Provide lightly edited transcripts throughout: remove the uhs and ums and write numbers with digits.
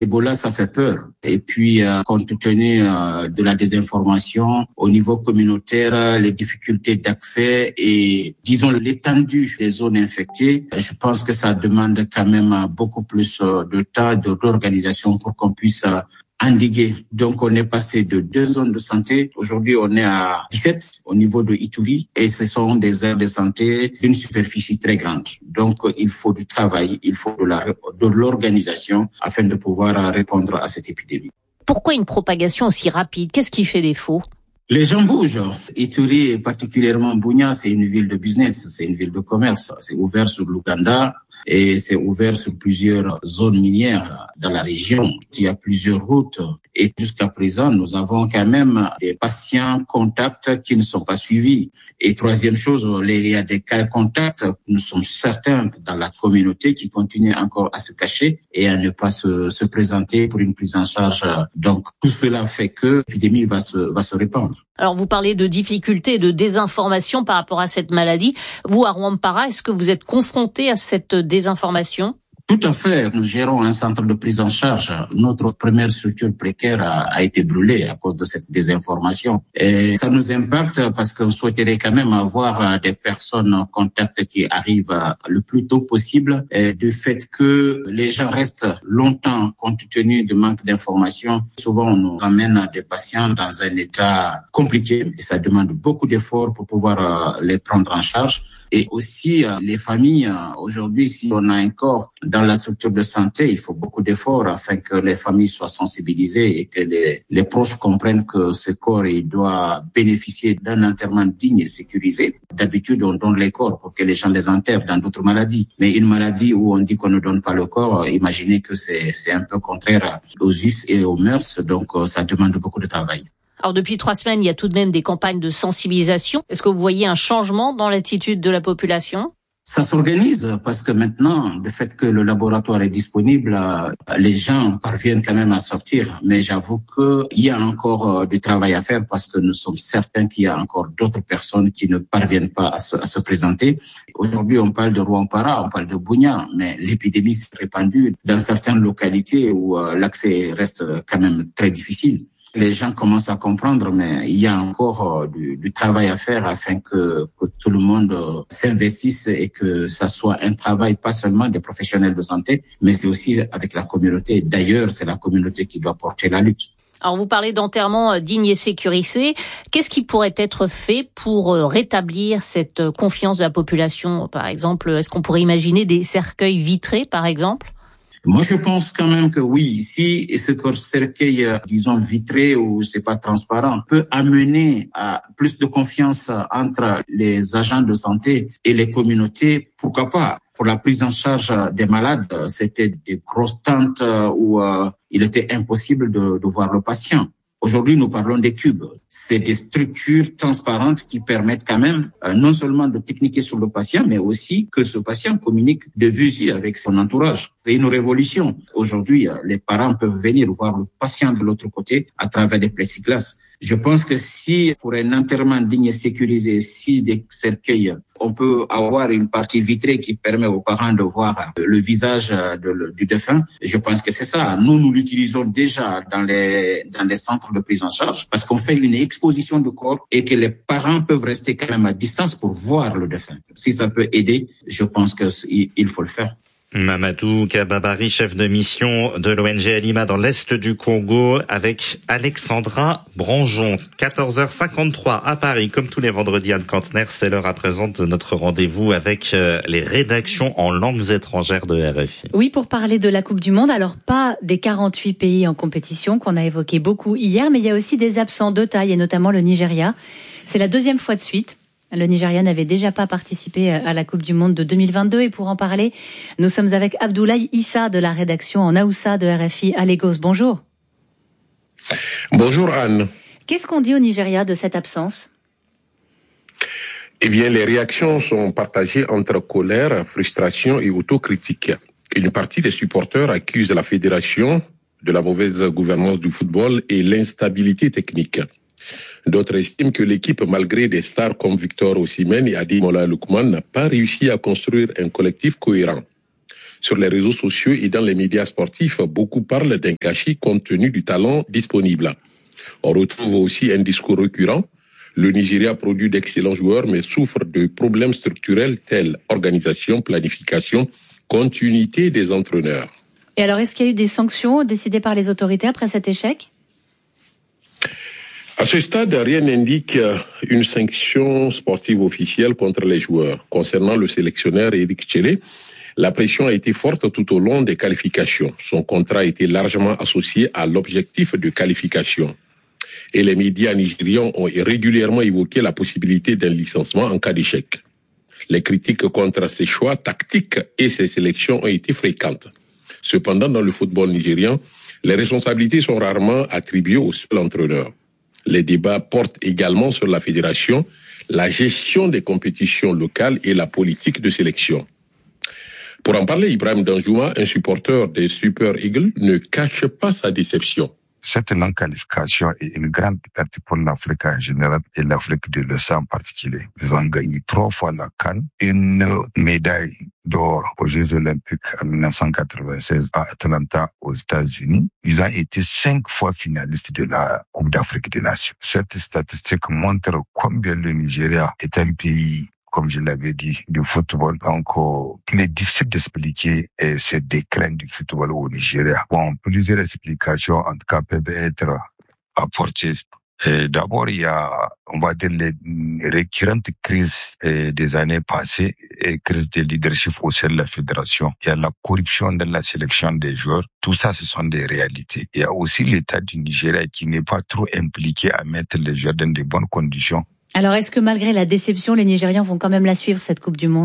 Ebola, ça fait peur. Et puis, compte tenu de la désinformation au niveau communautaire, les difficultés d'accès et, disons, l'étendue des zones infectées, je pense que ça demande quand même beaucoup plus de temps, d'organisation pour qu'on puisse endiguer. Donc, on est passé de 2 zones de santé. Aujourd'hui, on est à 17 au niveau de Ituri et ce sont des aires de santé d'une superficie très grande. Donc, il faut du travail, il faut de l'organisation afin de pouvoir répondre à cette épidémie. Pourquoi une propagation aussi rapide? Qu'est-ce qui fait défaut? Les gens bougent. Ituri, et particulièrement Bunia, c'est une ville de business, c'est une ville de commerce. C'est ouvert sur l'Ouganda et c'est ouvert sur plusieurs zones minières dans la région. Il y a plusieurs routes et jusqu'à présent, nous avons quand même des patients contacts qui ne sont pas suivis. Et troisième chose, il y a des cas contacts, nous sommes certains dans la communauté qui continuent encore à se cacher et à ne pas se présenter pour une prise en charge. Donc, tout cela fait que l'épidémie va se répandre. Alors, vous parlez de difficultés, de désinformation par rapport à cette maladie. Vous, à Rwampara, est-ce que vous êtes confronté à cette désinformation? Tout à fait. Nous gérons un centre de prise en charge. Notre première structure précaire a été brûlée à cause de cette désinformation. Et ça nous impacte parce qu'on souhaiterait quand même avoir des personnes en contact qui arrivent le plus tôt possible. Et du fait que les gens restent longtemps compte tenu du manque d'informations, souvent on nous amène des patients dans un état compliqué et ça demande beaucoup d'efforts pour pouvoir les prendre en charge. Et aussi, les familles, aujourd'hui, si on a un corps dans la structure de santé, il faut beaucoup d'efforts afin que les familles soient sensibilisées et que les proches comprennent que ce corps, il doit bénéficier d'un enterrement digne et sécurisé. D'habitude, on donne les corps pour que les gens les enterrent dans d'autres maladies. Mais une maladie où on dit qu'on ne donne pas le corps, imaginez que c'est un peu contraire aux us et aux mœurs. Donc, ça demande beaucoup de travail. Alors depuis 3 semaines, il y a tout de même des campagnes de sensibilisation. Est-ce que vous voyez un changement dans l'attitude de la population? Ça s'organise parce que maintenant, le fait que le laboratoire est disponible, les gens parviennent quand même à sortir. Mais j'avoue qu'il y a encore du travail à faire parce que nous sommes certains qu'il y a encore d'autres personnes qui ne parviennent pas à se présenter. Aujourd'hui, on parle de Rwampara, on parle de Bunia, mais l'épidémie s'est répandue dans certaines localités où l'accès reste quand même très difficile. Les gens commencent à comprendre, mais il y a encore du travail à faire afin que tout le monde s'investisse et que ça soit un travail pas seulement des professionnels de santé, mais c'est aussi avec la communauté. D'ailleurs, c'est la communauté qui doit porter la lutte. Alors, vous parlez d'enterrement digne et sécurisé. Qu'est-ce qui pourrait être fait pour rétablir cette confiance de la population? Par exemple, est-ce qu'on pourrait imaginer des cercueils vitrés, par exemple? Moi, je pense quand même que oui, si ce cercueil, disons, vitré ou c'est pas transparent, peut amener à plus de confiance entre les agents de santé et les communautés, pourquoi pas? Pour la prise en charge des malades, c'était des grosses tentes où il était impossible de voir le patient. Aujourd'hui, nous parlons des cubes. C'est des structures transparentes qui permettent quand même non seulement de techniquer sur le patient, mais aussi que ce patient communique de visu avec son entourage. C'est une révolution. Aujourd'hui, les parents peuvent venir voir le patient de l'autre côté à travers des plexiglas. Je pense que si, pour un enterrement digne et sécurisé, si des cercueils, on peut avoir une partie vitrée qui permet aux parents de voir le visage du défunt, je pense que c'est ça. Nous l'utilisons déjà dans les centres de prise en charge parce qu'on fait une exposition du corps et que les parents peuvent rester quand même à distance pour voir le défunt. Si ça peut aider, je pense qu'il faut le faire. Mamadou Kababari, chef de mission de l'ONG Alima dans l'Est du Congo, avec Alexandra Branjon. 14h53 à Paris, comme tous les vendredis, Anne Kantner, c'est l'heure à présent de notre rendez-vous avec les rédactions en langues étrangères de RFI. Oui, pour parler de la Coupe du Monde, alors pas des 48 pays en compétition qu'on a évoqué beaucoup hier, mais il y a aussi des absents de taille, et notamment le Nigeria. C'est la 2e fois de suite. Le Nigeria n'avait déjà pas participé à la Coupe du Monde de 2022 et pour en parler, nous sommes avec Abdoulaye Issa de la rédaction en Haoussa de RFI à Lagos. Bonjour. Bonjour Anne. Qu'est-ce qu'on dit au Nigeria de cette absence ? Eh bien, les réactions sont partagées entre colère, frustration et autocritique. Une partie des supporters accuse la fédération de la mauvaise gouvernance du football et l'instabilité technique. D'autres estiment que l'équipe, malgré des stars comme Victor Osimhen et Ademola Lookman, n'a pas réussi à construire un collectif cohérent. Sur les réseaux sociaux et dans les médias sportifs, beaucoup parlent d'un gâchis compte tenu du talent disponible. On retrouve aussi un discours récurrent. Le Nigeria produit d'excellents joueurs mais souffre de problèmes structurels tels organisation, planification, continuité des entraîneurs. Et alors, est-ce qu'il y a eu des sanctions décidées par les autorités après cet échec ? À ce stade, rien n'indique une sanction sportive officielle contre les joueurs. Concernant le sélectionneur Eric Tchele, la pression a été forte tout au long des qualifications. Son contrat a été largement associé à l'objectif de qualification. Et les médias nigérians ont régulièrement évoqué la possibilité d'un licenciement en cas d'échec. Les critiques contre ses choix tactiques et ses sélections ont été fréquentes. Cependant, dans le football nigérian, les responsabilités sont rarement attribuées au seul entraîneur. Les débats portent également sur la fédération, la gestion des compétitions locales et la politique de sélection. Pour en parler, Ibrahim Danjouma, un supporter des Super Eagles, ne cache pas sa déception. Cette non-qualification est une grande perte pour l'Afrique en général et l'Afrique de l'Ouest en particulier. Ils ont gagné 3 fois la CAN, une médaille d'or aux Jeux Olympiques en 1996 à Atlanta aux États-Unis. Ils ont été 5 fois finalistes de la Coupe d'Afrique des Nations. Cette statistique montre combien le Nigeria est un pays, comme je l'avais dit, du football. Donc, il est difficile d'expliquer ce déclin du football au Nigeria. Bon, plusieurs explications, en tout cas, peuvent être apportées. D'abord, il y a, on va dire, les récurrentes crises des années passées, et crises de leadership au sein de la fédération. Il y a la corruption dans la sélection des joueurs. Tout ça, ce sont des réalités. Il y a aussi l'État du Nigeria qui n'est pas trop impliqué à mettre les joueurs dans de bonnes conditions. Alors, est-ce que malgré la déception, les Nigérians vont quand même la suivre, cette Coupe du Monde ?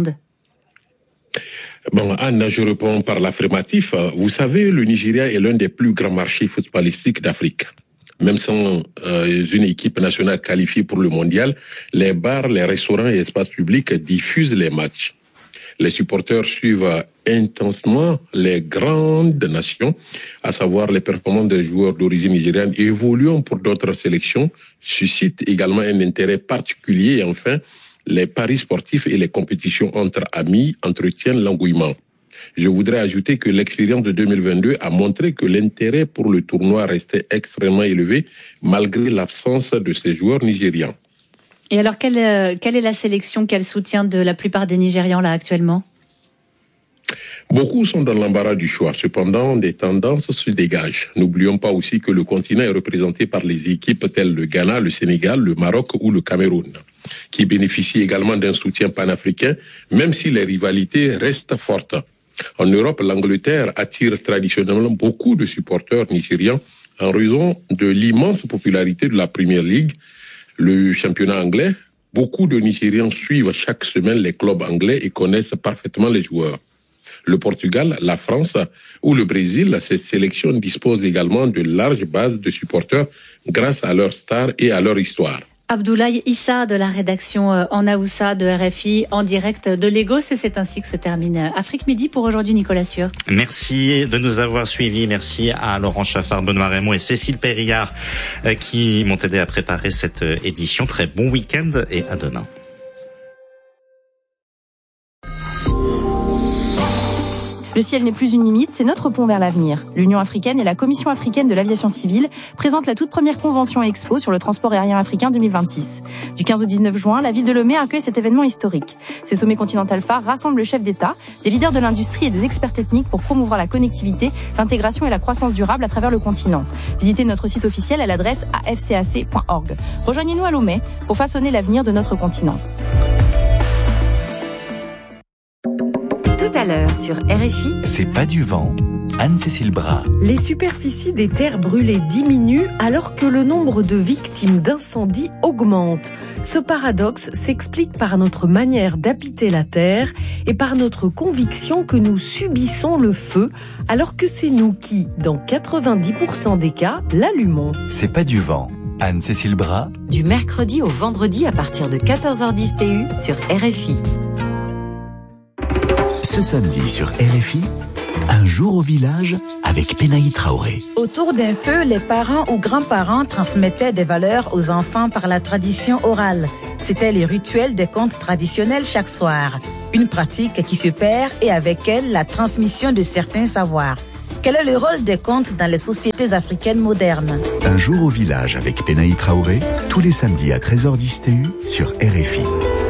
Bon, Anne, je réponds par l'affirmatif. Vous savez, le Nigeria est l'un des plus grands marchés footballistiques d'Afrique. Même sans une équipe nationale qualifiée pour le mondial, les bars, les restaurants et espaces publics diffusent les matchs. Les supporters suivent intensément les grandes nations, à savoir les performances des joueurs d'origine nigériane évoluant pour d'autres sélections, suscitent également un intérêt particulier. Et enfin, les paris sportifs et les compétitions entre amis entretiennent l'engouement. Je voudrais ajouter que l'expérience de 2022 a montré que l'intérêt pour le tournoi restait extrêmement élevé malgré l'absence de ces joueurs nigérians. Et alors, quelle est la sélection qu'elle soutient de la plupart des Nigérians là actuellement ? Beaucoup sont dans l'embarras du choix. Cependant, des tendances se dégagent. N'oublions pas aussi que le continent est représenté par les équipes telles le Ghana, le Sénégal, le Maroc ou le Cameroun, qui bénéficient également d'un soutien panafricain, même si les rivalités restent fortes. En Europe, l'Angleterre attire traditionnellement beaucoup de supporters nigérians en raison de l'immense popularité de la Premier League, le championnat anglais. Beaucoup de Nigérians suivent chaque semaine les clubs anglais et connaissent parfaitement les joueurs. Le Portugal, la France ou le Brésil, ces sélections disposent également de larges bases de supporters grâce à leurs stars et à leur histoire. Abdoulaye Issa de la rédaction en Haoussa de RFI en direct de Lagos, et c'est ainsi que se termine Afrique Midi pour aujourd'hui. Nicolas Sueur. Merci de nous avoir suivis. Merci à Laurent Chaffard, Benoît Raymond et Cécile Périllard qui m'ont aidé à préparer cette édition. Très bon week-end et à demain. Le ciel n'est plus une limite, c'est notre pont vers l'avenir. L'Union africaine et la Commission africaine de l'aviation civile présentent la toute première convention expo sur le transport aérien africain 2026. Du 15 au 19 juin, la ville de Lomé accueille cet événement historique. Ces sommets continental phares rassemblent le chef d'État, des leaders de l'industrie et des experts techniques pour promouvoir la connectivité, l'intégration et la croissance durable à travers le continent. Visitez notre site officiel à l'adresse afcac.org. Rejoignez-nous à Lomé pour façonner l'avenir de notre continent. Tout à l'heure sur RFI. C'est pas du vent. Anne-Cécile Bras. Les superficies des terres brûlées diminuent alors que le nombre de victimes d'incendies augmente. Ce paradoxe s'explique par notre manière d'habiter la terre et par notre conviction que nous subissons le feu alors que c'est nous qui, dans 90% des cas, l'allumons. C'est pas du vent. Anne-Cécile Bras. Du mercredi au vendredi à partir de 14h10 TU sur RFI. Ce samedi sur RFI, un jour au village avec Penaï Traoré. Autour d'un feu, les parents ou grands-parents transmettaient des valeurs aux enfants par la tradition orale. C'était les rituels des contes traditionnels chaque soir. Une pratique qui se perd et avec elle la transmission de certains savoirs. Quel est le rôle des contes dans les sociétés africaines modernes? Un jour au village avec Penaï Traoré, tous les samedis à 13h10 TU sur RFI.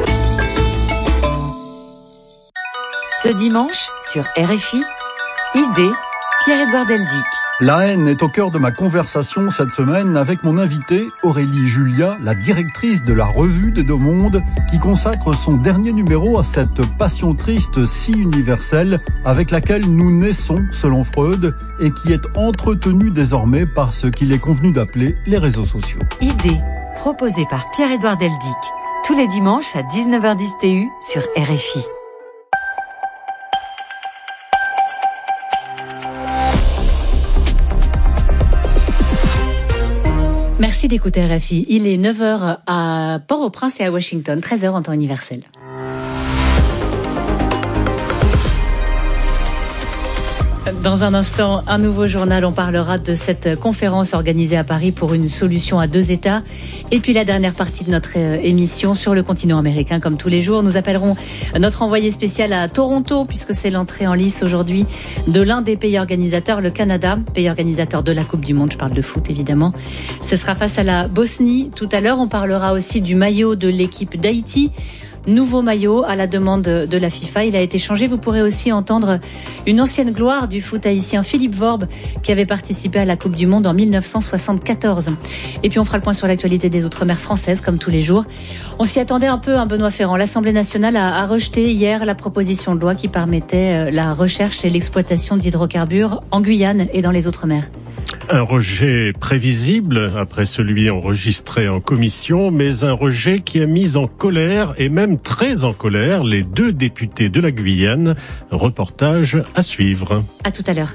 Ce dimanche, sur RFI, Idée, Pierre-Édouard Deldic. La haine est au cœur de ma conversation cette semaine avec mon invitée Aurélie Julia, la directrice de la Revue des Deux Mondes, qui consacre son dernier numéro à cette passion triste si universelle avec laquelle nous naissons, selon Freud, et qui est entretenue désormais par ce qu'il est convenu d'appeler les réseaux sociaux. Idée, proposée par Pierre-Édouard Deldic, tous les dimanches à 19h10 TU sur RFI. Merci d'écouter RFI. Il est 9h à Port-au-Prince et à Washington, 13h en temps universel. Dans un instant, un nouveau journal. On parlera de cette conférence organisée à Paris pour une solution à deux États. Et puis la dernière partie de notre émission sur le continent américain, comme tous les jours. Nous appellerons notre envoyé spécial à Toronto, puisque c'est l'entrée en lice aujourd'hui de l'un des pays organisateurs, le Canada, pays organisateur de la Coupe du Monde. Je parle de foot, évidemment. Ce sera face à la Bosnie. Tout à l'heure, on parlera aussi du maillot de l'équipe d'Haïti. Nouveau maillot à la demande de la FIFA. Il a été changé. Vous pourrez aussi entendre une ancienne gloire du foot haïtien, Philippe Vorbe, qui avait participé à la Coupe du Monde en 1974. Et puis on fera le point sur l'actualité des Outre-mer françaises, comme tous les jours. On s'y attendait un peu, Benoît Ferrand. L'Assemblée nationale a rejeté hier la proposition de loi qui permettait la recherche et l'exploitation d'hydrocarbures en Guyane et dans les Outre-mer. Un rejet prévisible après celui enregistré en commission, mais un rejet qui a mis en colère, et même très en colère, les deux députés de la Guyane. Reportage à suivre. À tout à l'heure.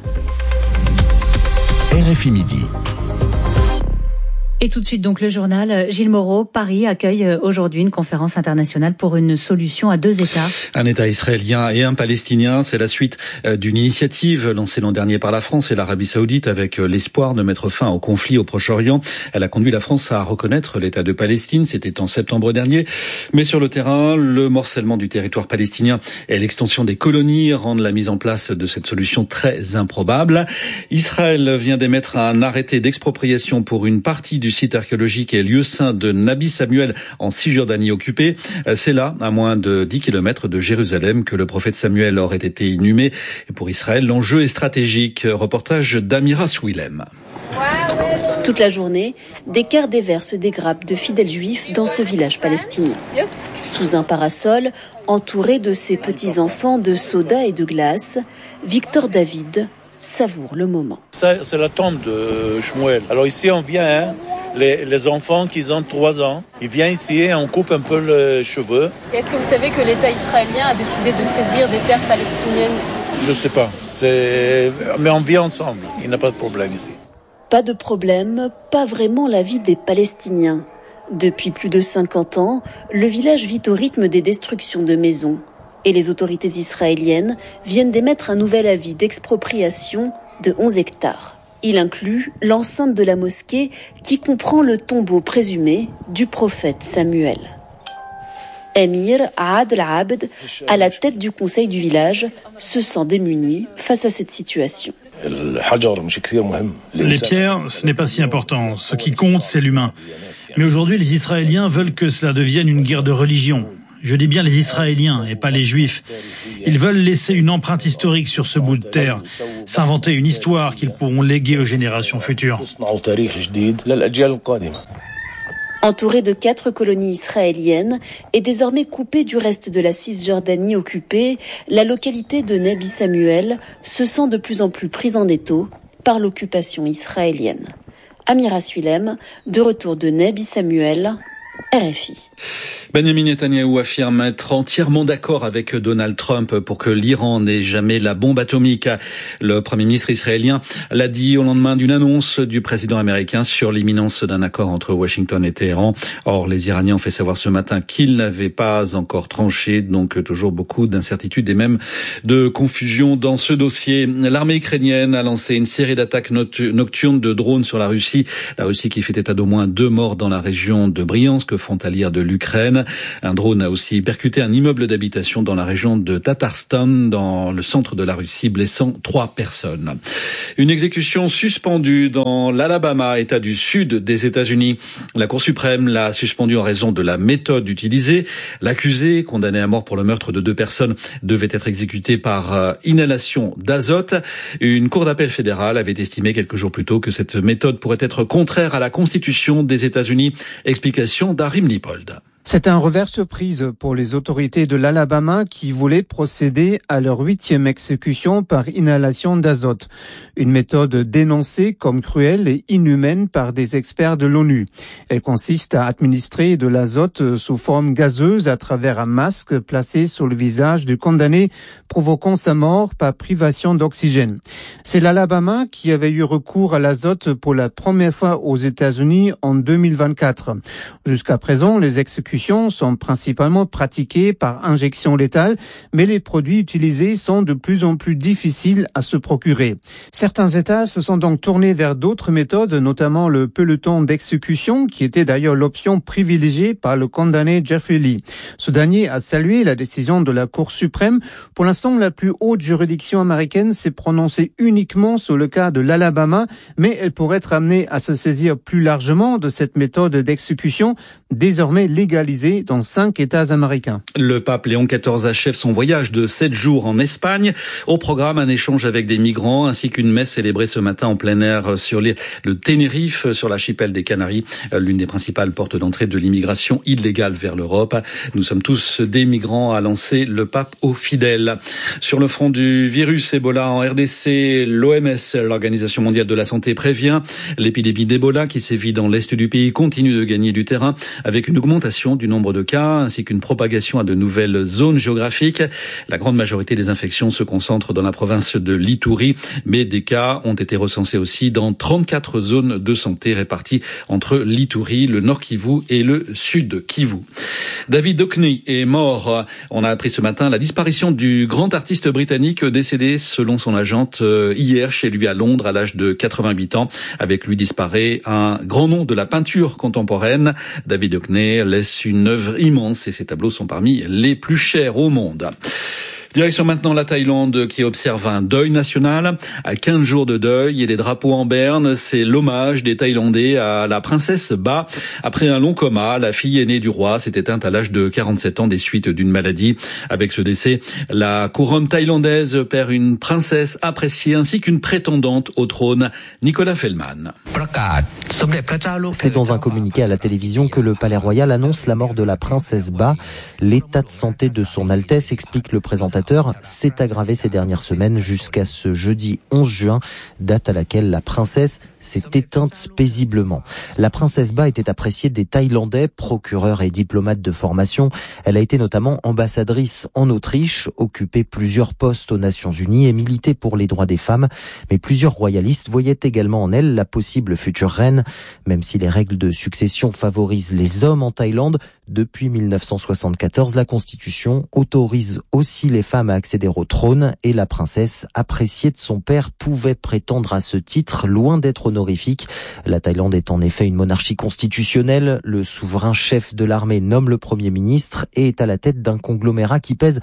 RFI Midi. Et tout de suite donc le journal. Gilles Moreau, Paris accueille aujourd'hui une conférence internationale pour une solution à deux États. Un État israélien et un palestinien, c'est la suite d'une initiative lancée l'an dernier par la France et l'Arabie Saoudite avec l'espoir de mettre fin au conflit au Proche-Orient. Elle a conduit la France à reconnaître l'État de Palestine, c'était en septembre dernier. Mais sur le terrain, le morcellement du territoire palestinien et l'extension des colonies rendent la mise en place de cette solution très improbable. Israël vient d'émettre un arrêté d'expropriation pour une partie du site archéologique et lieu saint de Nabi Samuel en Cisjordanie occupée. C'est là, à moins de 10 km de Jérusalem, que le prophète Samuel aurait été inhumé. Et pour Israël, l'enjeu est stratégique. Reportage d'Amira Souilem. Toute la journée, des quarts des verts se dégrapent de fidèles juifs dans ce village palestinien. Sous un parasol, entouré de ses petits-enfants de soda et de glace, Victor David savoure le moment. Ça, c'est la tombe de Shmuel. Alors ici, on vient, les enfants qui ont 3 ans, ils viennent ici et on coupe un peu les cheveux. Est-ce que vous savez que l'État israélien a décidé de saisir des terres palestiniennes ici ? Je ne sais pas. Mais on vit ensemble. Il n'y a pas de problème ici. Pas de problème, pas vraiment la vie des Palestiniens. Depuis plus de 50 ans, le village vit au rythme des destructions de maisons. Et les autorités israéliennes viennent d'émettre un nouvel avis d'expropriation de 11 hectares. Il inclut l'enceinte de la mosquée qui comprend le tombeau présumé du prophète Samuel. Émir Aad al-Abd, à la tête du conseil du village, se sent démuni face à cette situation. Les pierres, ce n'est pas si important. Ce qui compte, c'est l'humain. Mais aujourd'hui, les Israéliens veulent que cela devienne une guerre de religion. Je dis bien les Israéliens et pas les Juifs. Ils veulent laisser une empreinte historique sur ce bout de terre, s'inventer une histoire qu'ils pourront léguer aux générations futures. Entouré de 4 colonies israéliennes et désormais coupé du reste de la Cisjordanie occupée, la localité de Nabi Samuel se sent de plus en plus prise en étau par l'occupation israélienne. Amira Souilem, de retour de Nabi Samuel, RFI. Benjamin Netanyahou affirme être entièrement d'accord avec Donald Trump pour que l'Iran n'ait jamais la bombe atomique. Le Premier ministre israélien l'a dit au lendemain d'une annonce du président américain sur l'imminence d'un accord entre Washington et Téhéran. Or, les Iraniens ont fait savoir ce matin qu'ils n'avaient pas encore tranché, donc toujours beaucoup d'incertitudes et même de confusion dans ce dossier. L'armée ukrainienne a lancé une série d'attaques nocturnes de drones sur la Russie. La Russie qui fait état d'au moins 2 morts dans la région de Briansk. Lugansk, frontalière de l'Ukraine. Un drone a aussi percuté un immeuble d'habitation dans la région de Tatarstan, dans le centre de la Russie, blessant 3 personnes. Une exécution suspendue dans l'Alabama, État du sud des États-Unis. La Cour suprême l'a suspendue en raison de la méthode utilisée. L'accusé, condamné à mort pour le meurtre de 2 personnes, devait être exécuté par inhalation d'azote. Une cour d'appel fédérale avait estimé quelques jours plus tôt que cette méthode pourrait être contraire à la Constitution des États-Unis. Explication d'Arim Lipold. C'est un revers surprise pour les autorités de l'Alabama qui voulaient procéder à leur 8e exécution par inhalation d'azote. Une méthode dénoncée comme cruelle et inhumaine par des experts de l'ONU. Elle consiste à administrer de l'azote sous forme gazeuse à travers un masque placé sur le visage du condamné, provoquant sa mort par privation d'oxygène. C'est l'Alabama qui avait eu recours à l'azote pour la première fois aux États-Unis en 2024. Jusqu'à présent, les exécutions sont principalement pratiquées par injection létale, mais les produits utilisés sont de plus en plus difficiles à se procurer. Certains États se sont donc tournés vers d'autres méthodes, notamment le peloton d'exécution, qui était d'ailleurs l'option privilégiée par le condamné Jeffrey Lee. Ce dernier a salué la décision de la Cour suprême. Pour l'instant, la plus haute juridiction américaine s'est prononcée uniquement sur le cas de l'Alabama, mais elle pourrait être amenée à se saisir plus largement de cette méthode d'exécution, désormais légalisée dans 5 États américains. Le pape Léon XIV achève son voyage de 7 jours en Espagne. Au programme, un échange avec des migrants ainsi qu'une messe célébrée ce matin en plein air sur le Tenerife, sur l'archipel des Canaries, l'une des principales portes d'entrée de l'immigration illégale vers l'Europe. Nous sommes tous des migrants, a lancé le pape aux fidèles. Sur le front du virus Ebola en RDC, l'OMS, l'Organisation mondiale de la santé, prévient l'épidémie d'Ebola qui sévit dans l'est du pays continue de gagner du terrain avec une augmentation du nombre de cas ainsi qu'une propagation à de nouvelles zones géographiques. La grande majorité des infections se concentrent dans la province de l'Ituri, mais des cas ont été recensés aussi dans 34 zones de santé réparties entre l'Ituri, le Nord Kivu et le Sud Kivu. David Hockney est mort. On a appris ce matin la disparition du grand artiste britannique décédé selon son agente hier chez lui à Londres à l'âge de 88 ans. Avec lui disparaît un grand nom de la peinture contemporaine. David Hockney laisse une œuvre immense et ses tableaux sont parmi les plus chers au monde. Direction maintenant la Thaïlande qui observe un deuil national. À 15 jours de deuil et des drapeaux en berne, c'est l'hommage des Thaïlandais à la princesse Ba. Après un long coma, la fille aînée du roi s'est éteinte à l'âge de 47 ans des suites d'une maladie. Avec ce décès, la couronne thaïlandaise perd une princesse appréciée ainsi qu'une prétendante au trône, Nicolas Fellman. C'est dans un communiqué à la télévision que le Palais Royal annonce la mort de la princesse Ba. L'état de santé de son Altesse, explique le présentateur, s'est aggravé ces dernières semaines jusqu'à ce jeudi 11 juin, date à laquelle la princesse s'est éteinte paisiblement. La princesse Ba était appréciée des Thaïlandais, procureurs et diplomates de formation. Elle a été notamment ambassadrice en Autriche, occupé plusieurs postes aux Nations Unies et milité pour les droits des femmes. Mais plusieurs royalistes voyaient également en elle la possible future reine. Même si les règles de succession favorisent les hommes en Thaïlande, depuis 1974, la Constitution autorise aussi les femmes à accéder au trône et la princesse, appréciée de son père, pouvait prétendre à ce titre, loin d'être honorifique. La Thaïlande est en effet une monarchie constitutionnelle. Le souverain chef de l'armée nomme le Premier ministre et est à la tête d'un conglomérat qui pèse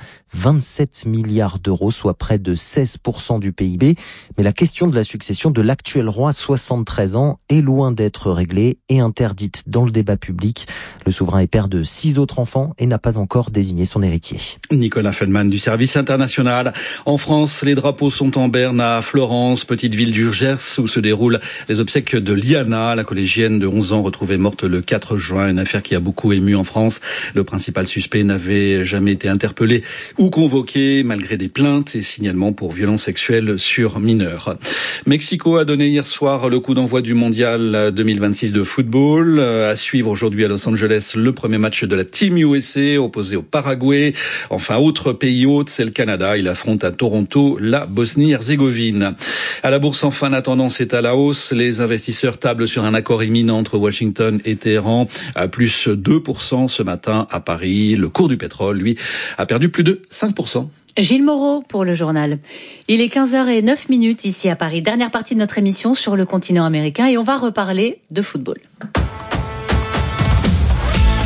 27 milliards d'euros, soit près de 16% du PIB. Mais la question de la succession de l'actuel roi, 73 ans, est loin d'être réglée et interdite dans le débat public. Le souverain est père de 6 autres enfants et n'a pas encore désigné son héritier. Nicolas Feldman du service international. En France, les drapeaux sont en berne à Florence, petite ville du Gers, où se déroulent les obsèques de Liana, la collégienne de 11 ans retrouvée morte le 4 juin, une affaire qui a beaucoup ému en France. Le principal suspect n'avait jamais été interpellé ou convoqué, malgré des plaintes et signalements pour violences sexuelles sur mineurs. Mexico a donné hier soir le coup d'envoi du mondial 2026 de football. À suivre aujourd'hui à Los Angeles le premier match de la Team USA opposé au Paraguay. Enfin, autre pays hôte, c'est le Canada. Il affronte à Toronto la Bosnie-Herzégovine. À la bourse, enfin, la tendance est à la hausse. Les investisseurs tablent sur un accord imminent entre Washington et Téhéran, à plus 2% ce matin à Paris. Le cours du pétrole, lui, a perdu plus de 5%. Gilles Moreau pour le journal. Il est 15h09 ici à Paris. Dernière partie de notre émission sur le continent américain et on va reparler de football.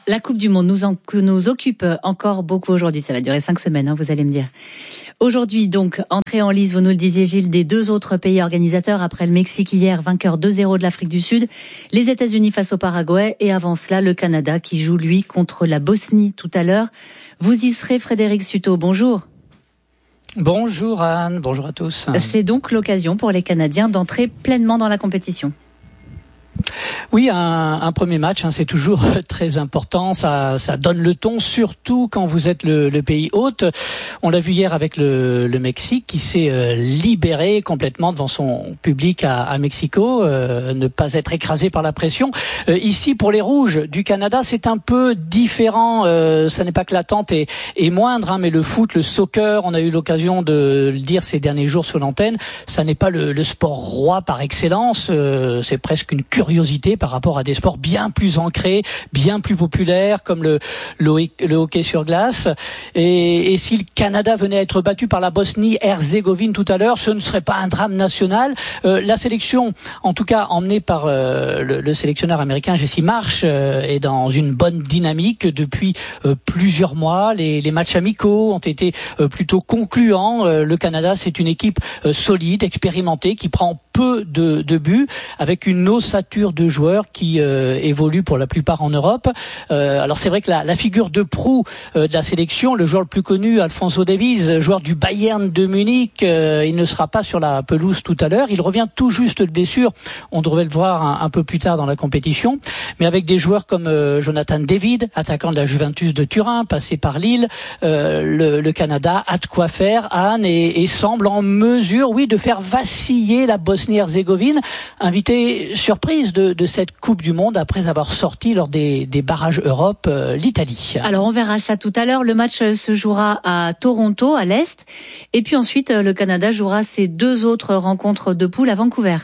La Coupe du Monde nous occupe encore beaucoup aujourd'hui. Ça va durer 5 semaines, vous allez me dire. Aujourd'hui, donc, entrée en lice, vous nous le disiez Gilles, des 2 autres pays organisateurs après le Mexique hier, vainqueur 2-0 de l'Afrique du Sud, les États-Unis face au Paraguay et avant cela, le Canada qui joue, lui, contre la Bosnie tout à l'heure. Vous y serez, Frédéric Sutot, bonjour. Bonjour Anne, bonjour à tous. C'est donc l'occasion pour les Canadiens d'entrer pleinement dans la compétition. Oui, un premier match, c'est toujours très important. Ça donne le ton, surtout quand vous êtes le pays hôte. On l'a vu hier avec le Mexique, qui s'est libéré complètement devant son public à Mexico, ne pas être écrasé par la pression. Ici, pour les Rouges du Canada, c'est un peu différent. Ça n'est pas que l'attente est moindre, mais le foot, le soccer, on a eu l'occasion de le dire ces derniers jours sur l'antenne, ça n'est pas le sport roi par excellence. C'est presque une curiosité par rapport à des sports bien plus ancrés, bien plus populaires, comme le hockey sur glace. Et si le Canada venait à être battu par la Bosnie-Herzégovine tout à l'heure, ce ne serait pas un drame national. La sélection, en tout cas emmenée par le sélectionneur américain Jesse Marsh, est dans une bonne dynamique depuis plusieurs mois. Les matchs amicaux ont été plutôt concluants. Le Canada, c'est une équipe solide, expérimentée, qui prend peu de buts, avec une ossature de joueurs qui évoluent pour la plupart en Europe. Alors c'est vrai que la figure de proue de la sélection, le joueur le plus connu, Alphonso Davies, joueur du Bayern de Munich, il ne sera pas sur la pelouse tout à l'heure. Il revient tout juste de blessure. On devrait le voir un peu plus tard dans la compétition. Mais avec des joueurs comme Jonathan David, attaquant de la Juventus de Turin, passé par Lille, le Canada a de quoi faire, Anne, et semble en mesure, de faire vaciller la Bosnie-Herzégovine, invitée surprise de cette Coupe du Monde après avoir sorti lors des barrages Europe l'Italie. Alors on verra ça tout à l'heure. Le match se jouera à Toronto, à l'Est. Et puis ensuite, le Canada jouera ses 2 autres rencontres de poule à Vancouver.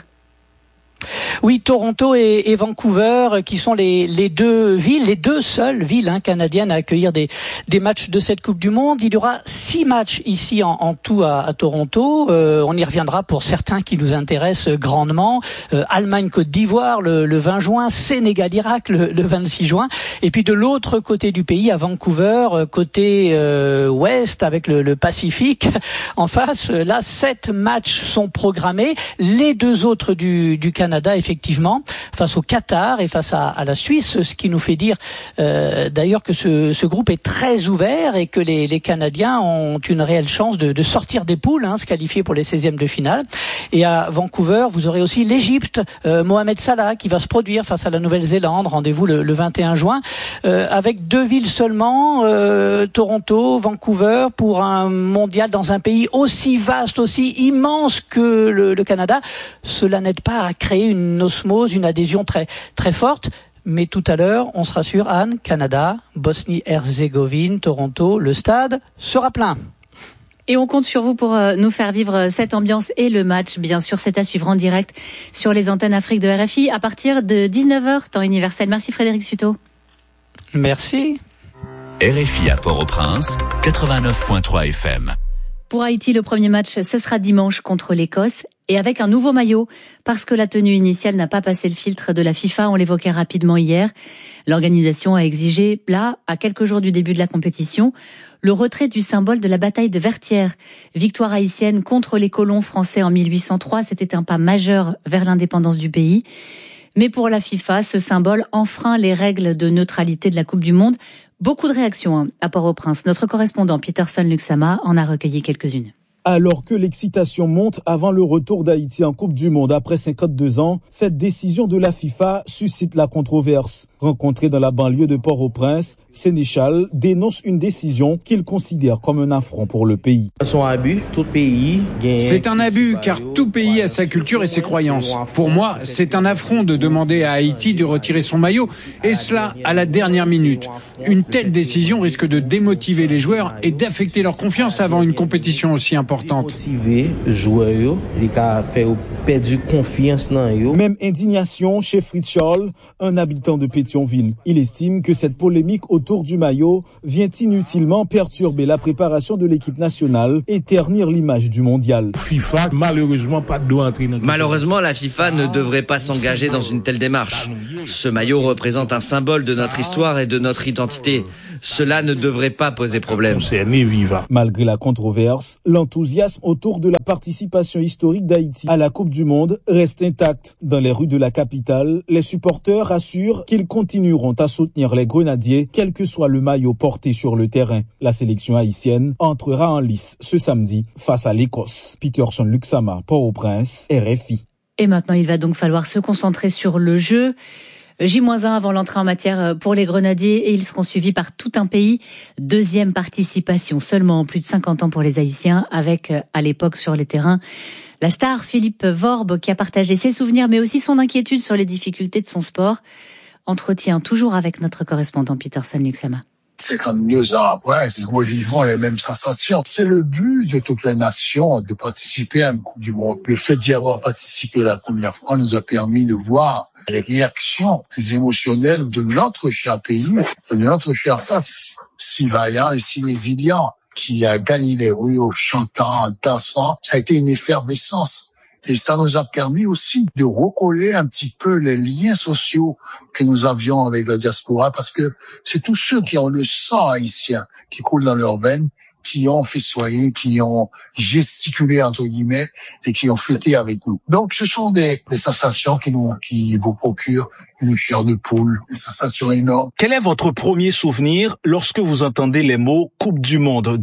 Oui, Toronto et Vancouver, qui sont les 2 villes, les 2 seules villes canadiennes à accueillir des matchs de cette Coupe du Monde. Il y aura 6 matchs ici en tout à Toronto. On y reviendra pour certains qui nous intéressent grandement. Allemagne-Côte d'Ivoire le 20 juin, Sénégal-Irak le 26 juin. Et puis de l'autre côté du pays, à Vancouver, côté ouest, avec le Pacifique, en face, là, 7 matchs sont programmés. Les 2 autres du Canada, effectivement, face au Qatar et face à la Suisse, ce qui nous fait dire d'ailleurs que ce groupe est très ouvert et que les Canadiens ont une réelle chance de sortir des poules, se qualifier pour les 16e de finale. Et à Vancouver, vous aurez aussi l'Égypte, Mohamed Salah, qui va se produire face à la Nouvelle-Zélande, rendez-vous le 21 juin, avec 2 villes seulement, Toronto, Vancouver, pour un mondial dans un pays aussi vaste, aussi immense que le Canada. Cela n'aide pas à créer une osmose, une adhésion très, très forte. Mais tout à l'heure, on sera sûr, Anne, Canada, Bosnie-Herzégovine, Toronto, le stade sera plein. Et on compte sur vous pour nous faire vivre cette ambiance et le match. Bien sûr, c'est à suivre en direct sur les antennes Afrique de RFI à partir de 19h, temps universel. Merci Frédéric Sutot. Merci. RFI à Port-au-Prince, 89.3 FM. Pour Haïti, le premier match, ce sera dimanche contre l'Écosse et avec un nouveau maillot parce que la tenue initiale n'a pas passé le filtre de la FIFA, on l'évoquait rapidement hier. L'organisation a exigé, là, à quelques jours du début de la compétition, le retrait du symbole de la bataille de Vertières. Victoire haïtienne contre les colons français en 1803, c'était un pas majeur vers l'indépendance du pays. Mais pour la FIFA, ce symbole enfreint les règles de neutralité de la Coupe du Monde. Beaucoup de réactions à Port-au-Prince. Notre correspondant Peterson Luxama en a recueilli quelques-unes. Alors que l'excitation monte avant le retour d'Haïti en Coupe du Monde après 52 ans, cette décision de la FIFA suscite la controverse. Rencontré dans la banlieue de Port-au-Prince, Sénéchal dénonce une décision qu'il considère comme un affront pour le pays. C'est un abus car tout pays a sa culture et ses croyances. Pour moi, c'est un affront de demander à Haïti de retirer son maillot et cela à la dernière minute. Une telle décision risque de démotiver les joueurs et d'affecter leur confiance avant une compétition aussi importante. importante. Même indignation chez Fritz Scholl, un habitant de Pétionville. Il estime que cette polémique autour du maillot vient inutilement perturber la préparation de l'équipe nationale et ternir l'image du mondial. FIFA, malheureusement, la FIFA ne devrait pas s'engager dans une telle démarche. Ce maillot représente un symbole de notre histoire et de notre identité. Cela ne devrait pas poser problème. Malgré la controverse, l'enthousiasme autour de la participation historique d'Haïti à la Coupe du Monde reste intact. Dans les rues de la capitale, les supporters assurent qu'ils continueront à soutenir les Grenadiers, quel que soit le maillot porté sur le terrain. La sélection haïtienne entrera en lice ce samedi face à l'Écosse. Peterson Luxama, Port-au-Prince, RFI. Et maintenant, il va donc falloir se concentrer sur le jeu. J-1 avant l'entrée en matière pour les Grenadiers et ils seront suivis par tout un pays. Deuxième participation seulement en plus de 50 ans pour les Haïtiens avec, à l'époque sur les terrains, la star Philippe Vorbe qui a partagé ses souvenirs mais aussi son inquiétude sur les difficultés de son sport. Entretien toujours avec notre correspondant Peterson Luxama. 52 ans après, nous revivons les mêmes sensations. C'est le but de toutes les nations de participer à une Coupe du Monde. Le fait d'y avoir participé la première fois nous a permis de voir les réactions émotionnelles de notre cher pays, de notre cher peuple, si vaillant et si résilient, qui a gagné les rues en chantant, en dansant. Ça a été une effervescence. Et ça nous a permis aussi de recoller un petit peu les liens sociaux que nous avions avec la diaspora, parce que c'est tous ceux qui ont le sang haïtien qui coule dans leurs veines, qui ont festoyé, qui ont gesticulé entre guillemets et qui ont fêté avec nous. Donc ce sont des sensations qui vous procurent une chair de poule, des sensations énormes. Quel est votre premier souvenir lorsque vous entendez les mots Coupe du Monde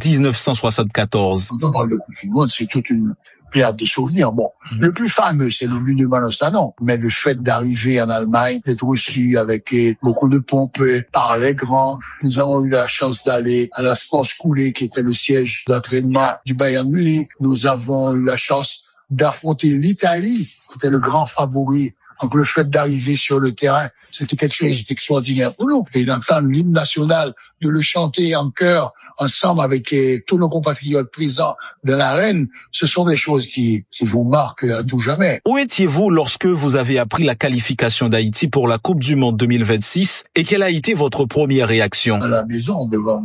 1974? Quand on parle de Coupe du Monde, c'est toute une pléiade de souvenirs. Bon, le plus fameux, c'est le monument au Stade. Mais le fait d'arriver en Allemagne, d'être reçu avec beaucoup de pompe par les grands. Nous avons eu la chance d'aller à la Sportschule, qui était le siège d'entraînement du Bayern Munich. Nous avons eu la chance d'affronter l'Italie, qui était le grand favori. Donc le fait d'arriver sur le terrain, c'était quelque chose d'extraordinaire pour nous. Et d'entendre l'hymne national, de le chanter en chœur, ensemble avec tous nos compatriotes présents de l'arène, ce sont des choses qui vous marquent à tout jamais. Où étiez-vous lorsque vous avez appris la qualification d'Haïti pour la Coupe du Monde 2026 et quelle a été votre première réaction? À la maison, devant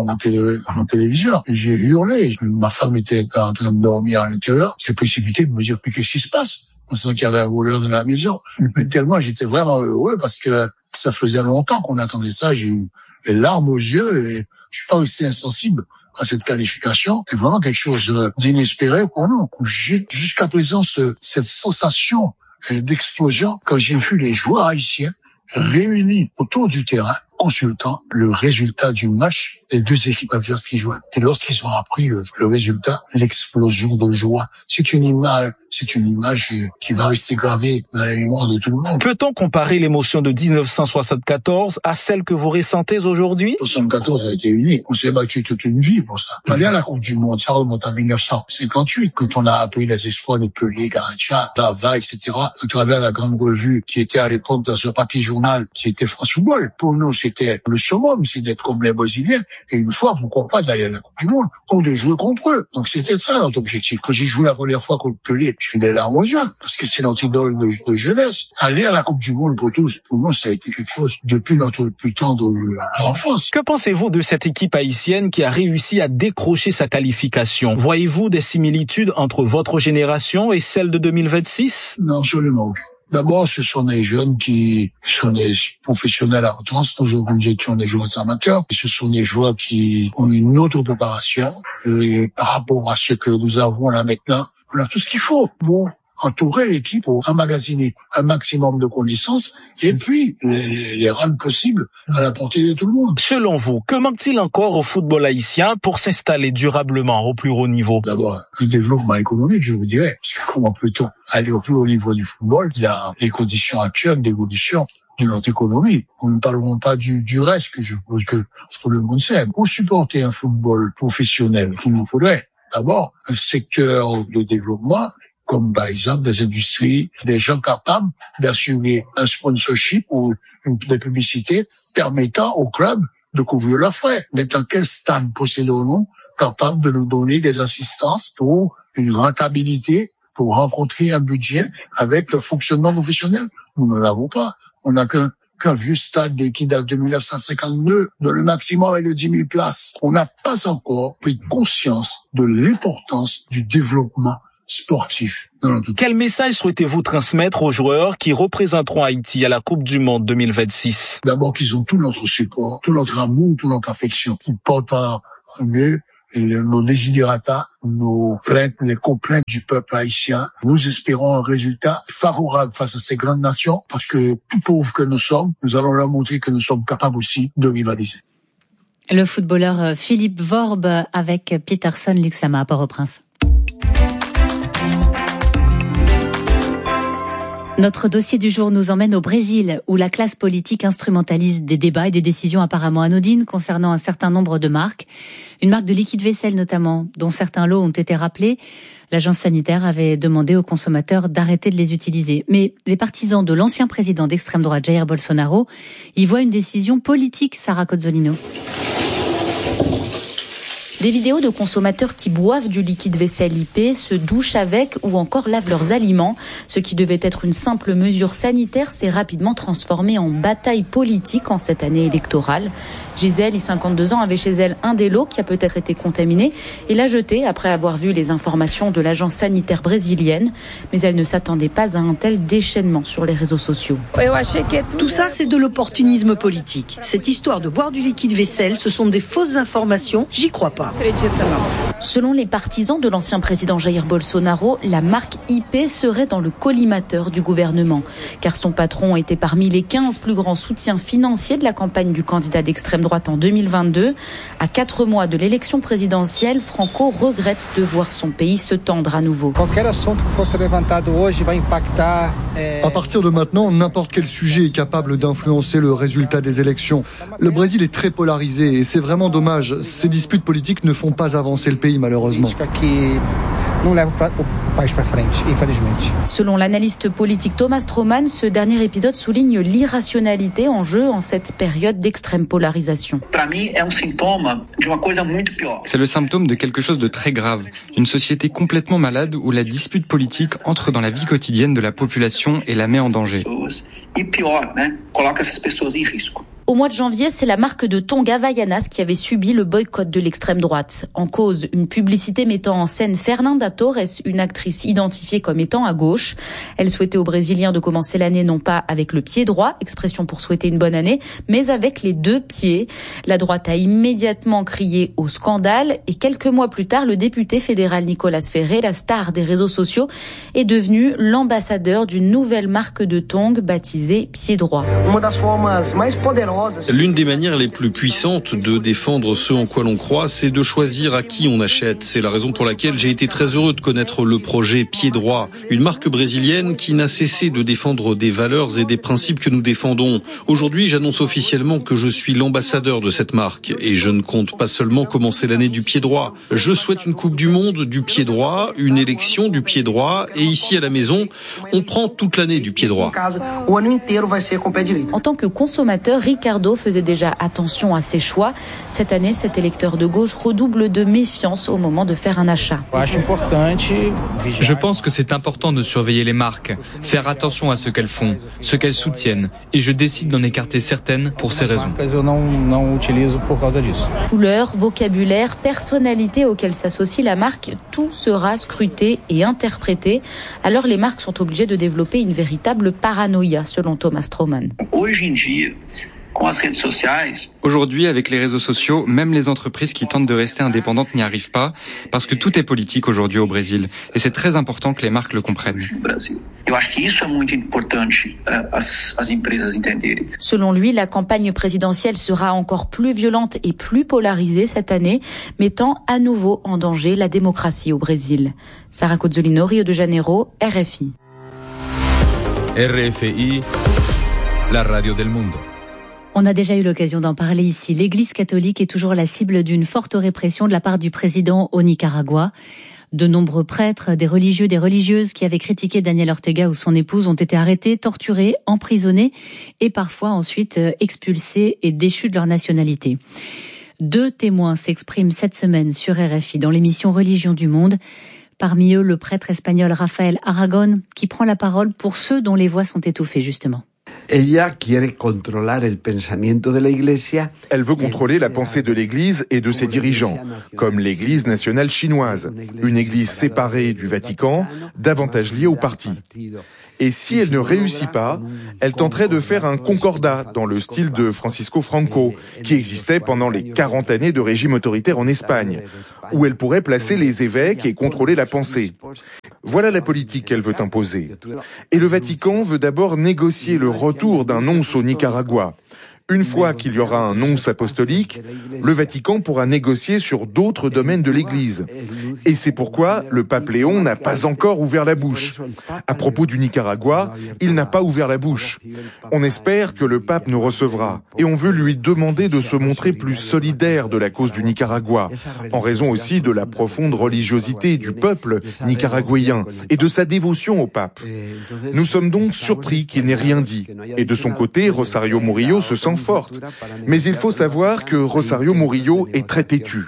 mon téléviseur, j'ai hurlé. Ma femme était en train de dormir à l'intérieur. J'ai précipité de me dire, mais qu'est-ce qui se passe? On sent qu'il y avait un voleur dans la maison. Mais tellement j'étais vraiment heureux parce que ça faisait longtemps qu'on attendait ça. J'ai eu les larmes aux yeux et je suis pas aussi insensible à cette qualification. C'est vraiment quelque chose d'inespéré pour nous. J'ai jusqu'à présent cette sensation d'explosion quand j'ai vu les joueurs haïtiens réunis autour du terrain, consultant le résultat du match des deux équipes adverses qui jouaient. Et lorsqu'ils ont appris le résultat, l'explosion de joie. C'est une image qui va rester gravée dans la mémoire de tout le monde. Peut-on comparer l'émotion de 1974 à celle que vous ressentez aujourd'hui? 1974 a été unique. On s'est battu toute une vie pour ça. Aller à la Coupe du Monde, ça remonte à 1958, quand on a appris les espoirs de Pelé, Garantia, Dava, etc. à travers la grande revue qui était à l'époque dans ce papier journal qui était France Football. Pour nous, c'était le summum, c'est d'être comme les Brésiliens. Et une fois, pourquoi pas d'aller à la Coupe du Monde ou de jouer contre eux. Donc c'était ça notre objectif. Quand j'ai joué la première fois contre Pelé, j'ai des larmes aux yeux, parce que c'est notre idole de jeunesse. Aller à la Coupe du Monde pour tous, pour nous, ça a été quelque chose depuis notre plus tendre enfance. Que pensez-vous de cette équipe haïtienne qui a réussi à décrocher sa qualification? Voyez-vous des similitudes entre votre génération et celle de 2026? Non, absolument. D'abord, ce sont des jeunes qui sont des professionnels à outrance. Nous étions des joueurs amateurs. Ce sont des joueurs qui ont une autre préparation. Et par rapport à ce que nous avons là maintenant, on a tout ce qu'il faut pour entourer l'équipe, pour emmagasiner un maximum de connaissances et puis les rendre possibles à la portée de tout le monde. Selon vous, que manque-t-il encore au football haïtien pour s'installer durablement au plus haut niveau? D'abord, le développement économique, je vous dirais. Parce que comment peut-on aller au plus haut niveau du football? Il y a les conditions actuelles d'évolution de notre économie. Nous ne parlerons pas du reste que je suppose que tout le monde sait. Pour supporter un football professionnel, il nous faudrait d'abord un secteur de développement, comme par exemple des industries, des gens capables d'assurer un sponsorship ou des publicités permettant aux clubs de couvrir leurs frais. Mais dans quel stade possédons-nous capables de nous donner des assistances pour une rentabilité, pour rencontrer un budget avec le fonctionnement professionnel. Nous ne l'avons pas. On n'a qu'un vieux stade qui date de 1952, dont le maximum est de 10 000 places. On n'a pas encore pris conscience de l'importance du développement sportif. Quel message souhaitez-vous transmettre aux joueurs qui représenteront Haïti à la Coupe du Monde 2026? D'abord qu'ils ont tout notre support, tout notre amour, toute notre affection. Ils portent en eux nos desiderata, nos plaintes, les complaintes du peuple haïtien. Nous espérons un résultat favorable face à ces grandes nations, parce que tout pauvres que nous sommes, nous allons leur montrer que nous sommes capables aussi de rivaliser. Le footballeur Philippe Vorbe avec Peterson Luxama à Port-au-Prince. Notre dossier du jour nous emmène au Brésil, où la classe politique instrumentalise des débats et des décisions apparemment anodines concernant un certain nombre de marques. Une marque de liquide vaisselle notamment, dont certains lots ont été rappelés. L'agence sanitaire avait demandé aux consommateurs d'arrêter de les utiliser. Mais les partisans de l'ancien président d'extrême droite Jair Bolsonaro y voient une décision politique, Sarah Cozzolino. Des vidéos de consommateurs qui boivent du liquide vaisselle IP, se douchent avec ou encore lavent leurs aliments. Ce qui devait être une simple mesure sanitaire s'est rapidement transformé en bataille politique en cette année électorale. Gisèle, 52 ans, avait chez elle un des lots qui a peut-être été contaminé et l'a jeté après avoir vu les informations de l'agence sanitaire brésilienne. Mais elle ne s'attendait pas à un tel déchaînement sur les réseaux sociaux. Tout ça, c'est de l'opportunisme politique. Cette histoire de boire du liquide vaisselle, ce sont des fausses informations, j'y crois pas. Selon les partisans de l'ancien président Jair Bolsonaro, la marque IP serait dans le collimateur du gouvernement. Car son patron était parmi les 15 plus grands soutiens financiers de la campagne du candidat d'extrême droite en 2022. À 4 mois de l'élection présidentielle, Franco regrette de voir son pays se tendre à nouveau. À partir de maintenant, n'importe quel sujet est capable d'influencer le résultat des élections. Le Brésil est très polarisé et c'est vraiment dommage. Ces disputes politiques ne font pas avancer le pays, malheureusement. Selon l'analyste politique Thomas Stroman, ce dernier épisode souligne l'irrationalité en jeu en cette période d'extrême polarisation. C'est le symptôme de quelque chose de très grave, une société complètement malade où la dispute politique entre dans la vie quotidienne de la population et la met en danger. Au mois de janvier, c'est la marque de thong Havaianas qui avait subi le boycott de l'extrême droite. En cause, une publicité mettant en scène Fernanda Torres, une actrice identifiée comme étant à gauche. Elle souhaitait aux Brésiliens de commencer l'année non pas avec le pied droit, expression pour souhaiter une bonne année, mais avec les deux pieds. La droite a immédiatement crié au scandale et quelques mois plus tard, le député fédéral Nicolas Ferré, la star des réseaux sociaux, est devenu l'ambassadeur d'une nouvelle marque de thong baptisée Pied droit. L'une des manières les plus puissantes de défendre ce en quoi l'on croit, c'est de choisir à qui on achète. C'est la raison pour laquelle j'ai été très heureux de connaître le projet Pied droit, une marque brésilienne qui n'a cessé de défendre des valeurs et des principes que nous défendons. Aujourd'hui, j'annonce officiellement que je suis l'ambassadeur de cette marque et je ne compte pas seulement commencer l'année du pied droit. Je souhaite une Coupe du Monde du pied droit, une élection du pied droit et ici à la maison, on prend toute l'année du pied droit. En tant que consommateur, Ricardo faisait déjà attention à ses choix. Cette année, cet électeur de gauche redouble de méfiance au moment de faire un achat. Je pense que c'est important de surveiller les marques, faire attention à ce qu'elles font, ce qu'elles soutiennent, et je décide d'en écarter certaines pour ces raisons. Couleur, vocabulaire, personnalité auxquelles s'associe la marque, tout sera scruté et interprété. Alors les marques sont obligées de développer une véritable paranoïa, selon Thomas Stroman. Aujourd'hui, avec les réseaux sociaux, même les entreprises qui tentent de rester indépendantes n'y arrivent pas, parce que tout est politique aujourd'hui au Brésil. Et c'est très important que les marques le comprennent. Selon lui, la campagne présidentielle sera encore plus violente et plus polarisée cette année, mettant à nouveau en danger la démocratie au Brésil. Sarah Cozzolino, Rio de Janeiro, RFI. RFI, la radio del mundo. On a déjà eu l'occasion d'en parler ici. L'Église catholique est toujours la cible d'une forte répression de la part du président au Nicaragua. De nombreux prêtres, des religieux, des religieuses qui avaient critiqué Daniel Ortega ou son épouse ont été arrêtés, torturés, emprisonnés et parfois ensuite expulsés et déchus de leur nationalité. 2 témoins s'expriment cette semaine sur RFI dans l'émission Religion du Monde. Parmi eux, le prêtre espagnol Rafael Aragon, qui prend la parole pour ceux dont les voix sont étouffées, justement. Elle veut contrôler la pensée de l'Église et de ses dirigeants, comme l'Église nationale chinoise, une Église séparée du Vatican, davantage liée au parti. Et si elle ne réussit pas, elle tenterait de faire un concordat dans le style de Francisco Franco, qui existait pendant les 40 années de régime autoritaire en Espagne, où elle pourrait placer les évêques et contrôler la pensée. Voilà la politique qu'elle veut imposer. Et le Vatican veut d'abord négocier le retour d'un nonce au Nicaragua. Une fois qu'il y aura un nonce apostolique, le Vatican pourra négocier sur d'autres domaines de l'Église. Et c'est pourquoi le pape Léon n'a pas encore ouvert la bouche. À propos du Nicaragua, il n'a pas ouvert la bouche. On espère que le pape nous recevra. Et on veut lui demander de se montrer plus solidaire de la cause du Nicaragua, en raison aussi de la profonde religiosité du peuple nicaraguayen et de sa dévotion au pape. Nous sommes donc surpris qu'il n'ait rien dit. Et de son côté, Rosario Murillo se sent forte. Mais il faut savoir que Rosario Murillo est très têtu.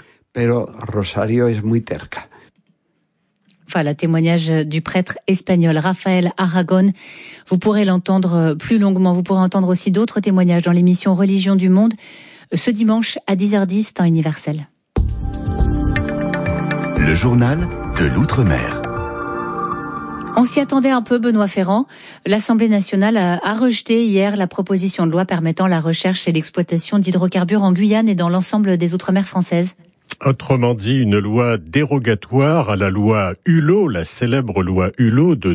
Voilà, témoignage du prêtre espagnol Rafael Aragon. Vous pourrez l'entendre plus longuement. Vous pourrez entendre aussi d'autres témoignages dans l'émission Religion du Monde ce dimanche à 10h10, temps universel. Le journal de l'Outre-mer. On s'y attendait un peu, Benoît Ferrand. L'Assemblée nationale a rejeté hier la proposition de loi permettant la recherche et l'exploitation d'hydrocarbures en Guyane et dans l'ensemble des Outre-mer françaises. Autrement dit, une loi dérogatoire à la loi Hulot, la célèbre loi Hulot de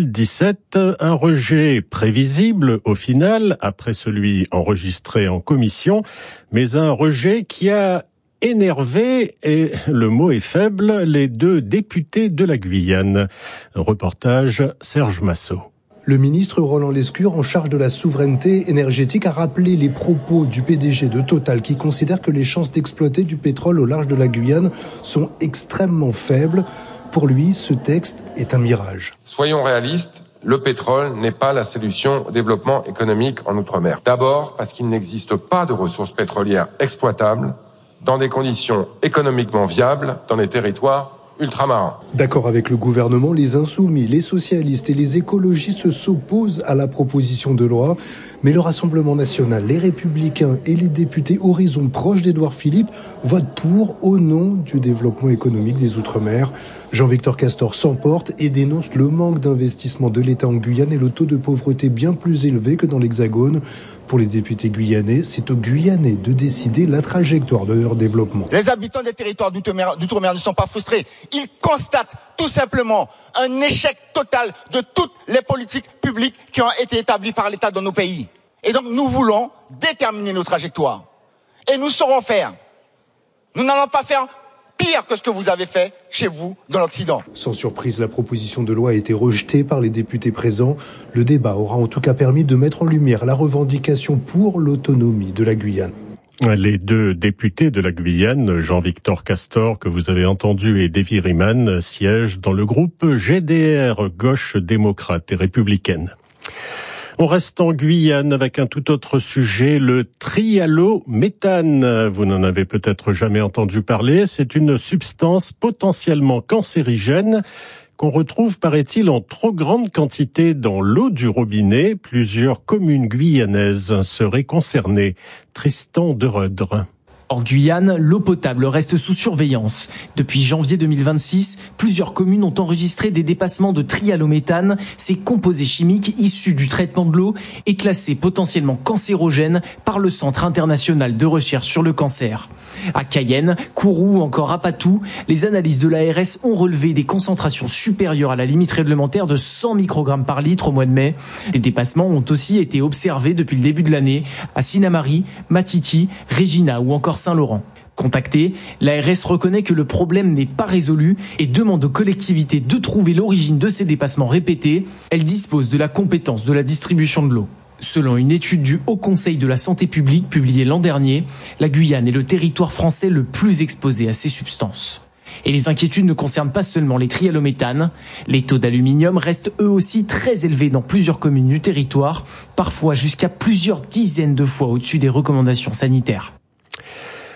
2017. Un rejet prévisible au final, après celui enregistré en commission, mais un rejet qui a énervé, et le mot est faible, les 2 députés de la Guyane. Reportage Serge Massot. Le ministre Roland Lescure, en charge de la souveraineté énergétique, a rappelé les propos du PDG de Total qui considère que les chances d'exploiter du pétrole au large de la Guyane sont extrêmement faibles. Pour lui, ce texte est un mirage. Soyons réalistes. Le pétrole n'est pas la solution au développement économique en Outre-mer. D'abord, parce qu'il n'existe pas de ressources pétrolières exploitables dans des conditions économiquement viables dans les territoires ultramarins. D'accord avec le gouvernement, les insoumis, les socialistes et les écologistes s'opposent à la proposition de loi. Mais le Rassemblement national, les Républicains et les députés Horizon proches d'Édouard Philippe votent pour au nom du développement économique des Outre-mer. Jean-Victor Castor s'emporte et dénonce le manque d'investissement de l'État en Guyane et le taux de pauvreté bien plus élevé que dans l'Hexagone. Pour les députés guyanais, c'est aux Guyanais de décider la trajectoire de leur développement. Les habitants des territoires d'outre-mer ne sont pas frustrés. Ils constatent tout simplement un échec total de toutes les politiques publiques qui ont été établies par l'État dans nos pays. Et donc nous voulons déterminer nos trajectoires. Et nous saurons faire. Nous n'allons pas faire pire que ce que vous avez fait chez vous dans l'Occident. Sans surprise, la proposition de loi a été rejetée par les députés présents. Le débat aura en tout cas permis de mettre en lumière la revendication pour l'autonomie de la Guyane. Les 2 députés de la Guyane, Jean-Victor Castor, que vous avez entendu, et Davy Riemann, siègent dans le groupe GDR, Gauche démocrate et républicaine. On reste en Guyane avec un tout autre sujet, le trialométhane. Vous n'en avez peut-être jamais entendu parler. C'est une substance potentiellement cancérigène qu'on retrouve, paraît-il, en trop grande quantité dans l'eau du robinet. Plusieurs communes guyanaises seraient concernées. Tristan de Redre. En Guyane, l'eau potable reste sous surveillance. Depuis janvier 2026, plusieurs communes ont enregistré des dépassements de trialométhane. Ces composés chimiques issus du traitement de l'eau est classé potentiellement cancérogène par le Centre international de recherche sur le cancer. À Cayenne, Kourou ou encore à Patou, les analyses de l'ARS ont relevé des concentrations supérieures à la limite réglementaire de 100 microgrammes par litre au mois de mai. Des dépassements ont aussi été observés depuis le début de l'année à Sinamari, Matiti, Regina ou encore Saint-Laurent. Contactée, l'ARS reconnaît que le problème n'est pas résolu et demande aux collectivités de trouver l'origine de ces dépassements répétés. Elle dispose de la compétence de la distribution de l'eau. Selon une étude du Haut Conseil de la Santé publique publiée l'an dernier, la Guyane est le territoire français le plus exposé à ces substances. Et les inquiétudes ne concernent pas seulement les trialométhanes. Les taux d'aluminium restent eux aussi très élevés dans plusieurs communes du territoire, parfois jusqu'à plusieurs dizaines de fois au-dessus des recommandations sanitaires.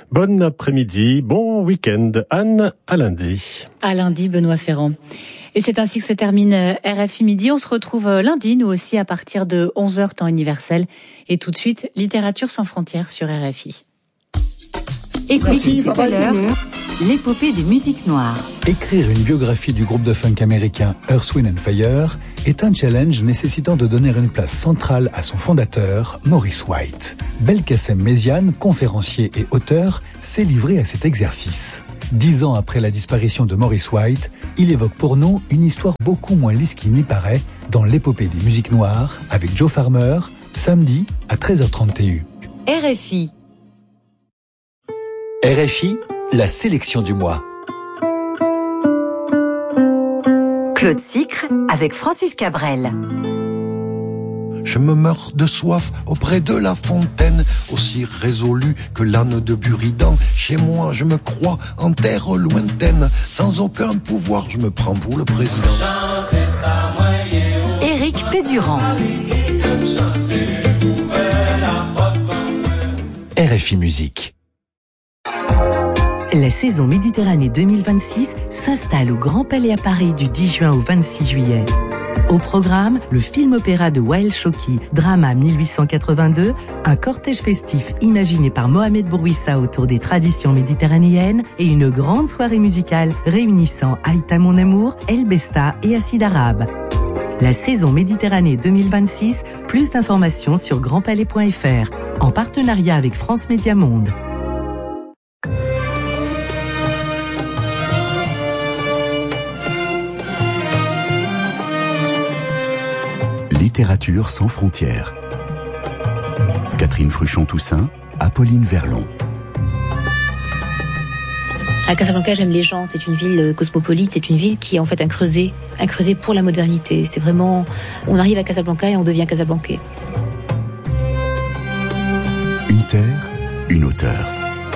Bon après-midi, bon week-end. Anne, à lundi. À lundi, Benoît Ferrand. Et c'est ainsi que se termine RFI Midi. On se retrouve lundi, nous aussi, à partir de 11h temps universel. Et tout de suite, Littérature sans frontières sur RFI. Écoutez tout à l'heure l'épopée des musiques noires. Écrire une biographie du groupe de funk américain Earth, Wind & Fire est un challenge nécessitant de donner une place centrale à son fondateur, Maurice White. Belkacem Méziane, conférencier et auteur, s'est livré à cet exercice. 10 ans après la disparition de Maurice White, il évoque pour nous une histoire beaucoup moins lisse qu'il n'y paraît dans l'épopée des musiques noires avec Joe Farmer, samedi à 13h30 TU. RFI. RFI, la sélection du mois. Claude Sicre avec Francis Cabrel. Je me meurs de soif auprès de la fontaine, aussi résolu que l'âne de Buridan. Chez moi, je me crois en terre lointaine, sans aucun pouvoir, je me prends pour le président. Éric Pédurand. RFI Musique. La saison Méditerranée 2026 s'installe au Grand Palais à Paris du 10 juin au 26 juillet. Au programme, le film-opéra de Wael Choki, Drama 1882, un cortège festif imaginé par Mohamed Bourouissa autour des traditions méditerranéennes et une grande soirée musicale réunissant Aïta Mon Amour, El Besta et Acide Arabe. La saison Méditerranée 2026, plus d'informations sur grandpalais.fr, en partenariat avec France Média Monde. Littérature sans frontières. Catherine Fruchon-Toussaint, Apolline Verlon. À Casablanca, j'aime les gens. C'est une ville cosmopolite. C'est une ville qui est en fait un creuset pour la modernité. C'est vraiment, on arrive à Casablanca et on devient casablancais. Une terre, une auteure.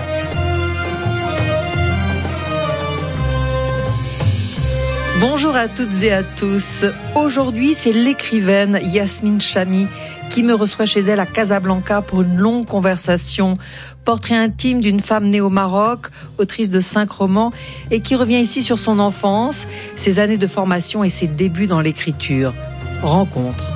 Bonjour à toutes et à tous. Aujourd'hui, c'est l'écrivaine Yasmine Chamy qui me reçoit chez elle à Casablanca pour une longue conversation. Portrait intime d'une femme née au Maroc, autrice de 5 romans et qui revient ici sur son enfance, ses années de formation et ses débuts dans l'écriture. Rencontre.